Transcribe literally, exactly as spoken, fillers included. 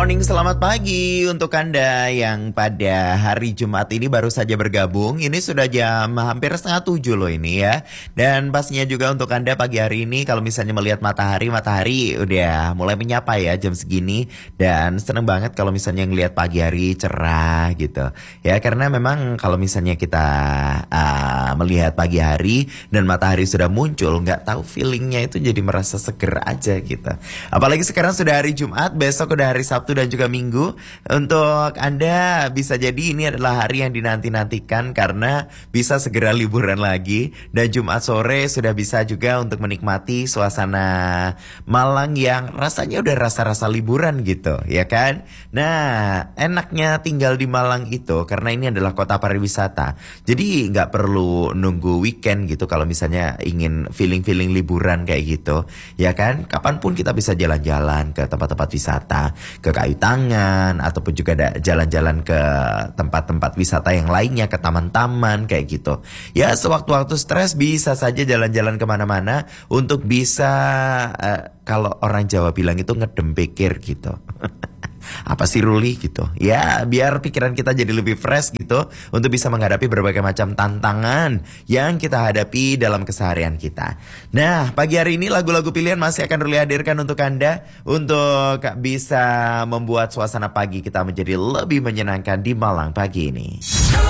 morning, selamat pagi untuk Anda yang pada hari Jumat ini baru saja bergabung. Ini sudah jam hampir setengah tujuh loh ini ya. Dan pastinya juga untuk Anda pagi hari ini kalau misalnya melihat matahari, matahari udah mulai menyapa ya jam segini. Dan seneng banget kalau misalnya ngelihat pagi hari cerah gitu. Ya karena memang kalau misalnya kita uh, melihat pagi hari dan matahari sudah muncul, nggak tahu feelingnya itu jadi merasa seger aja gitu. Apalagi sekarang sudah hari Jumat, besok udah hari Sabtu dan juga Minggu. Untuk Anda bisa jadi ini adalah hari yang dinanti-nantikan karena bisa segera liburan lagi. Dan Jumat sore sudah bisa juga untuk menikmati suasana Malang yang rasanya udah rasa-rasa liburan gitu, ya kan? Nah, enaknya tinggal di Malang itu karena ini adalah kota pariwisata. Jadi nggak perlu nunggu weekend gitu kalau misalnya ingin feeling-feeling liburan kayak gitu, ya kan? Kapanpun kita bisa jalan-jalan ke tempat-tempat wisata, ke Kayu Tangan, ataupun juga ada jalan-jalan ke tempat-tempat wisata yang lainnya, ke taman-taman kayak gitu. Ya sewaktu-waktu stres bisa saja jalan-jalan kemana-mana untuk bisa uh, kalau orang Jawa bilang itu ngedem pikir gitu. Apa sih Ruli gitu. Ya biar pikiran kita jadi lebih fresh gitu untuk bisa menghadapi berbagai macam tantangan yang kita hadapi dalam keseharian kita. Nah pagi hari ini lagu-lagu pilihan masih akan Ruli hadirkan untuk Anda untuk bisa membuat suasana pagi kita menjadi lebih menyenangkan di Malang pagi ini.